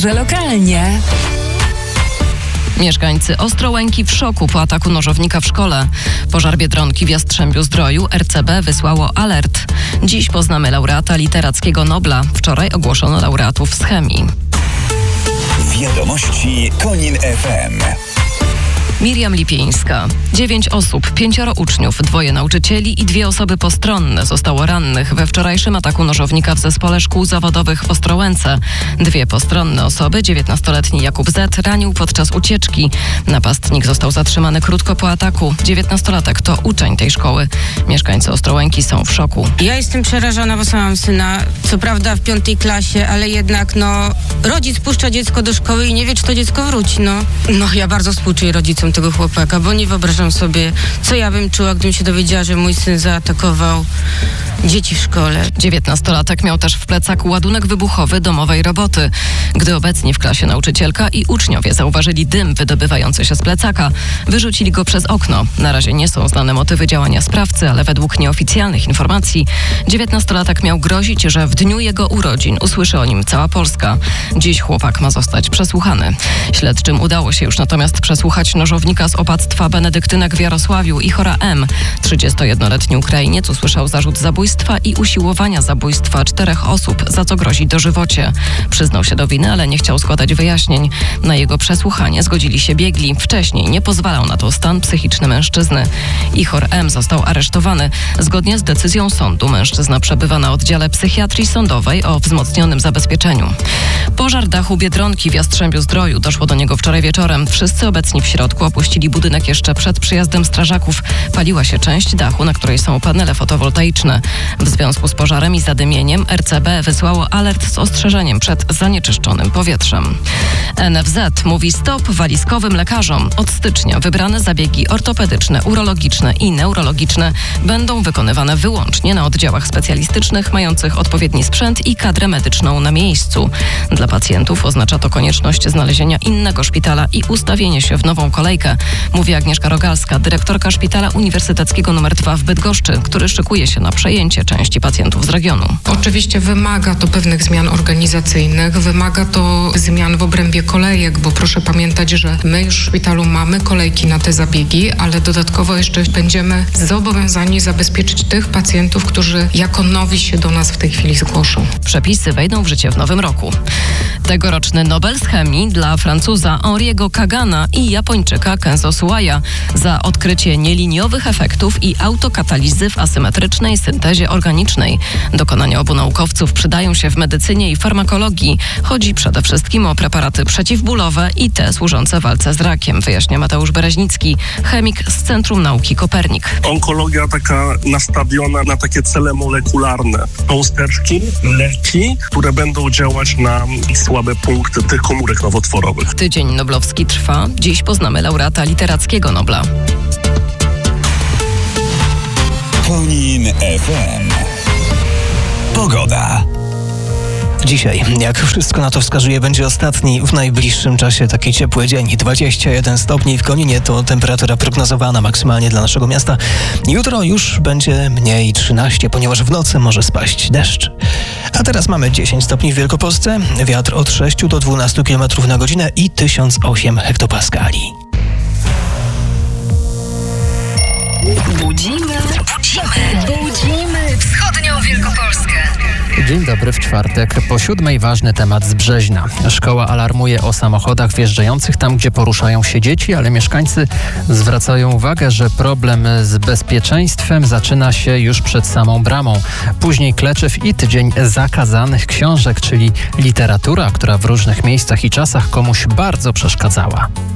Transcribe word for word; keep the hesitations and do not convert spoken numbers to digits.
Także lokalnie. Mieszkańcy Ostrołęki w szoku po ataku nożownika w szkole. Pożar Biedronki w Jastrzębiu-Zdroju R C B wysłało alert. Dziś poznamy laureata literackiego Nobla. Wczoraj ogłoszono laureatów z chemii. Wiadomości Konin F M. Miriam Lipieńska. Dziewięć osób, pięcioro uczniów, dwoje nauczycieli i dwie osoby postronne zostało rannych we wczorajszym ataku nożownika w zespole szkół zawodowych w Ostrołęce. Dwie postronne osoby, dziewiętnastoletni Jakub Z. ranił podczas ucieczki. Napastnik został zatrzymany krótko po ataku. dziewiętnastolatek to uczeń tej szkoły. Mieszkańcy Ostrołęki są w szoku. Ja jestem przerażona, bo sama mam syna, co prawda w piątej klasie, ale jednak no rodzic puszcza dziecko do szkoły i nie wie, czy to dziecko wróci. No, no ja bardzo współczuję rodzicom tego chłopaka, bo nie wyobrażam sobie, co ja bym czuła, gdybym się dowiedziała, że mój syn zaatakował dzieci w szkole. dziewiętnastolatek miał też w plecaku ładunek wybuchowy domowej roboty. Gdy obecni w klasie nauczycielka i uczniowie zauważyli dym wydobywający się z plecaka, wyrzucili go przez okno. Na razie nie są znane motywy działania sprawcy, ale według nieoficjalnych informacji dziewiętnastolatek miał grozić, że w dniu jego urodzin usłyszy o nim cała Polska. Dziś chłopak ma zostać przesłuchany. Śledczym udało się już natomiast przesłuchać nożownika z opactwa benedyktynek w Jarosławiu i Chora M. trzydziestojednoletni Ukrainiec usłyszał zarzut zabójstwa i usiłowania zabójstwa czterech osób, za co grozi dożywocie. Przyznał się do winy, ale nie chciał składać wyjaśnień. Na jego przesłuchanie zgodzili się biegli. Wcześniej nie pozwalał na to stan psychiczny mężczyzny. Ichor M. został aresztowany. Zgodnie z decyzją sądu mężczyzna przebywa na oddziale psychiatrii sądowej o wzmocnionym zabezpieczeniu. Pożar dachu Biedronki w Jastrzębiu-Zdroju. Doszło do niego wczoraj wieczorem. Wszyscy obecni w środku opuścili budynek jeszcze przed przyjazdem strażaków. Paliła się część dachu, na której są panele fotowoltaiczne. W związku z pożarem i zadymieniem R C B wysłało alert z ostrzeżeniem przed zanieczyszczonym powietrzem. N F Z mówi stop walizkowym lekarzom. Od stycznia wybrane zabiegi ortopedyczne, urologiczne i neurologiczne będą wykonywane wyłącznie na oddziałach specjalistycznych mających odpowiedni sprzęt i kadrę medyczną na miejscu. Dla pacjentów oznacza to konieczność znalezienia innego szpitala i ustawienie się w nową kolejkę, mówi Agnieszka Rogalska, dyrektorka Szpitala Uniwersyteckiego numer dwa w Bydgoszczy, który szykuje się na przejęcie części pacjentów z regionu. Oczywiście wymaga to pewnych zmian organizacyjnych, wymaga to zmian w obrębie kolejek, bo proszę pamiętać, że my już w szpitalu mamy kolejki na te zabiegi, ale dodatkowo jeszcze będziemy zobowiązani zabezpieczyć tych pacjentów, którzy jako nowi się do nas w tej chwili zgłoszą. Przepisy wejdą w życie w nowym roku. Tegoroczny Nobel z chemii dla Francuza Henri'ego Kagana i Japończyka Kenzo Suwaya za odkrycie nieliniowych efektów i autokatalizy w asymetrycznej syntezie organicznej. Dokonania obu naukowców przydają się w medycynie i farmakologii. Chodzi przede wszystkim o preparaty przeciwbólowe i te służące walce z rakiem, wyjaśnia Mateusz Bereźnicki, chemik z Centrum Nauki Kopernik. Onkologia taka nastawiona na takie cele molekularne. Cząsteczki, leki, które będą działać na słabe punkty tych komórek nowotworowych. Tydzień noblowski trwa. Dziś poznamy laureata literackiego Nobla. Konin F M. Pogoda. Dzisiaj, jak wszystko na to wskazuje, będzie ostatni w najbliższym czasie taki ciepły dzień. dwadzieścia jeden stopni w Koninie to temperatura prognozowana maksymalnie dla naszego miasta. Jutro już będzie mniej trzynaście, ponieważ w nocy może spaść deszcz. A teraz mamy dziesięć stopni w Wielkopolsce, wiatr od sześciu do dwunastu kilometrów na godzinę i tysiąc osiem hektopaskali. Budzimy, budzimy, budzimy wschodnią Wielkopolskę. Dzień dobry w czwartek. Po siódmej ważny temat z Brzeźna. Szkoła alarmuje o samochodach wjeżdżających tam, gdzie poruszają się dzieci, ale mieszkańcy zwracają uwagę, że problem z bezpieczeństwem zaczyna się już przed samą bramą. Później Kleczew i tydzień zakazanych książek, czyli literatura, która w różnych miejscach i czasach komuś bardzo przeszkadzała.